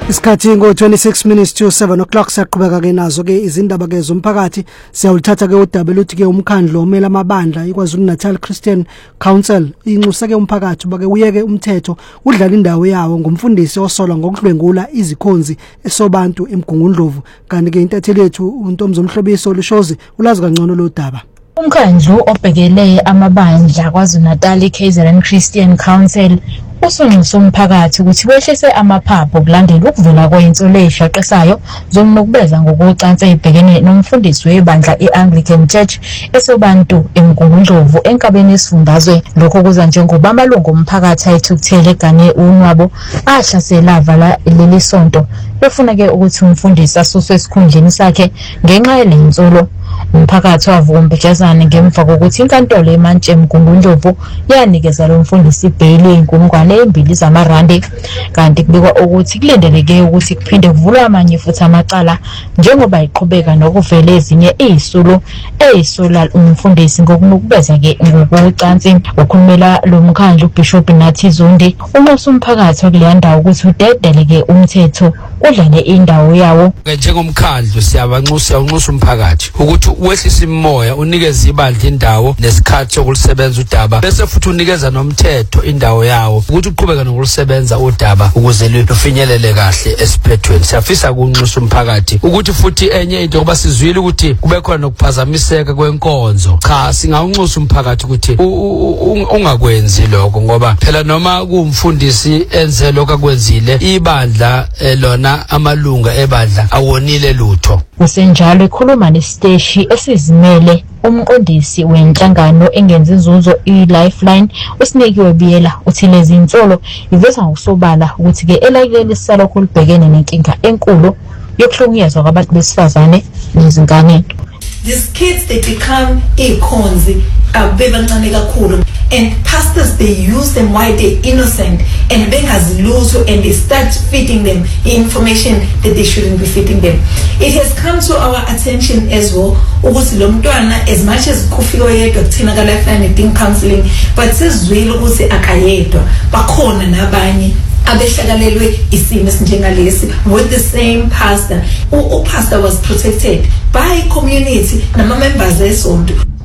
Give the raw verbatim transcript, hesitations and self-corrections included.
Isikhathi ngo twenty-six minutes to seven o'clock saqhubeka ke nazo ke izindaba ke zomphakathi siyawuthatha ke udaba luthi ke umkhandlo omela amabandla iKwaZulu Natal Christian Council inxusa ke umphakathi bake uyeke umthetho udlala indawo yawo ngumfundisi osolwa ngokudlwengula izikhonzi esobantu emgungundlovu kanti ke intatheli yethu uNtombi Mhlobiso Lushozi ulazi kangcono lo daba. Umkhandlu obhekele amabandla KwaZulu Natal K Z N Christian Council usunxusa umphakathi ukuthi wehlise amaphapho kulandela ukuvela kweyintsolo eyishaqesayo zomnukubeza ngokucansa ibhekene nomfundisi webandla iAnglican Church esobantu emgungundlovu enkabeni esifundazwe. Lokho kuza njengoba amalungu omphakathi ayithukuthele gane unwabo ahlasela vala leli sonto befuna ke ukuthi umfundisi asuswe esikhundleni sakhe ngenxa yelensolo. Umphakathi wavumbejazana ngemva kokuthi inkantolo eMantshi emgungundlovu yanikeza lo mfundisi bail yenkulungwane embili zamarandi kanti kubikwa ukuthi kulendeleke ukuthi kuphinde kuvulwe amanye futhi amacala njengoba iqhubeka nokuvela ezinye izisulu eyisola umfundisi ngokunukubeza ke ngokucansi. Ukhulumela lo mkhandlu uBishop Nathi Zondi unxusa umphakathi okuleyandawo ukuthi udedeleke umthetho udlale indawo yawo. Njengomkhandlu siyabanxusa unxusa umphakathi ukuthi wehlisa imoya unikeze ibandla indawo nesikhathi sokulisebenza udaba bese futhi unikeza nomthetho indawo yawo ukuthi uqhubeka nokulisebenza udaba ukuze lufinyelele kahle esiphethweni. Siyafisa ukunxusa umphakathi ukuthi futhi enye into kuba sizwile ukuthi kube khona nokuphazamiseka kwenkonzo. Cha, singawunxusa umphakathi ukuthi ungakwenzi lokho ngoba phela noma kumfundisi enze lokho akwenzile ibandla lona amalunga ebandla awonile lutho. Kusenjalo ekhuluma nesiteshi esizimele umqondisi wenhlangano engenza inzuzo iLifeline uSinekiwe Biyela uthi lezi insolo iveza ngokusobala ukuthi ke elayileli salokho libhekene nenkinga enkulu yokuhlukunyezwa kwabantu besifazane nezingane. These kids they become ikhonzi abebancane kakhulu and pastors they use them while they're innocent and bengazilutho and they start feeding them information that they shouldn't be feeding them. It has come to our attention as well ukuthi lo mntwana as much as kufika yedwa kuthina ka Lifeline Teen Counseling but sizwile ukuthi akayedwa bakhona nabanye abehlakalelwe isimo esinjengalesi with the same pastor. U pastor was protected by community nama members esonto.